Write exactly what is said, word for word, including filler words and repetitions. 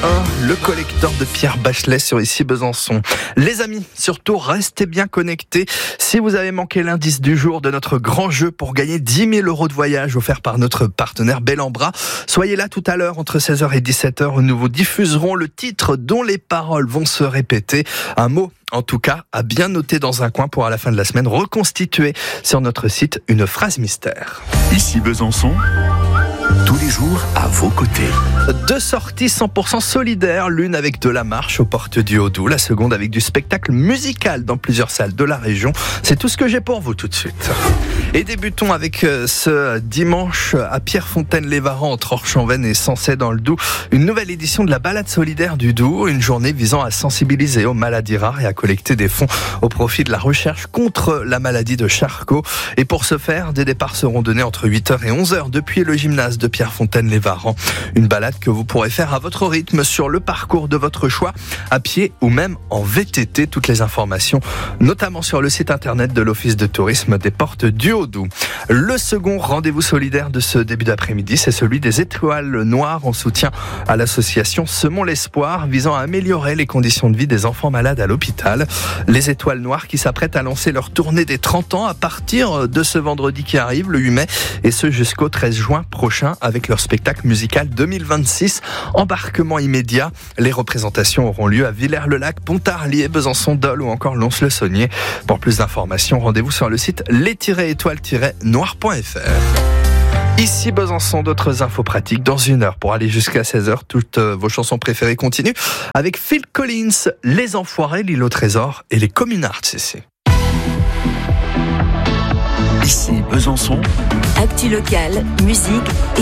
un, le collecteur de Pierre Bachelet sur Ici Besançon. Les amis, surtout restez bien connectés. Si vous avez manqué l'indice du jour de notre grand jeu pour gagner dix mille euros de voyage offert par notre partenaire Bel en Bras, soyez là tout à l'heure entre seize heures et dix-sept heures où nous vous diffuserons le titre dont les paroles vont se répéter. Un mot, en tout cas, à bien noter dans un coin pour à la fin de la semaine reconstituer sur notre site une phrase mystère. Ici Besançon, tous les jours à vos côtés. Deux sorties cent pour cent solidaires, l'une avec de la marche aux portes du Haut-Doubs, la seconde avec du spectacle musical dans plusieurs salles de la région. C'est tout ce que j'ai pour vous tout de suite. Et débutons avec ce dimanche à Pierrefontaine-les-Varans entre Orchamps-Vennes et Sensey dans le Doubs, une nouvelle édition de la balade solidaire du Doubs, une journée visant à sensibiliser aux maladies rares et à collecter des fonds au profit de la recherche contre la maladie de Charcot. Et pour ce faire, des départs seront donnés entre huit heures et onze heures depuis le gymnase de Pierrefontaine-les-Varans. Une balade que vous pourrez faire à votre rythme sur le parcours de votre choix, à pied ou même en V T T. Toutes les informations, notamment sur le site internet de l'Office de tourisme des Portes du Haut-Doubs. Le second rendez-vous solidaire de ce début d'après-midi, c'est celui des Étoiles Noires en soutien à l'association Semons l'espoir, visant à améliorer les conditions de vie des enfants malades à l'hôpital. Les Étoiles Noires qui s'apprêtent à lancer leur tournée des trente ans à partir de ce vendredi qui arrive, le huit mai, et ce jusqu'au treize juin prochain, avec leur spectacle musical deux mille vingt-six. Embarquement immédiat. Les représentations auront lieu à Villers-le-Lac, Pontarlier, Besançon, Dole ou encore Lons-le-Saunier. Pour plus d'informations, rendez-vous sur le site les étoiles noires point f r. Ici Besançon, d'autres infos pratiques dans une heure pour aller jusqu'à seize heures. Toutes vos chansons préférées continuent avec Phil Collins, Les Enfoirés, L'Île au Trésor et les Communards ici. Ici Besançon. Actu locale, musique et